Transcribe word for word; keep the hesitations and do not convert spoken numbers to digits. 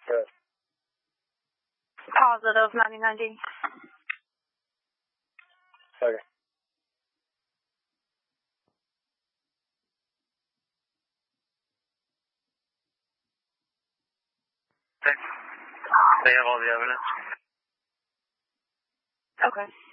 Yes. Positive, ninety ninety. Okay. Okay. They have all the evidence. Okay.